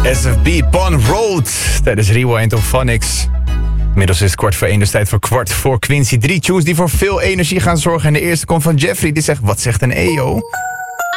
SFB, Pon Road, tijdens Rewind of Phonics. Inmiddels is het 1:15, dus tijd voor kwart voor Quincy. 3 tunes die voor veel energie gaan zorgen. En de eerste komt van Jeffrey, die zegt, wat zegt een EO?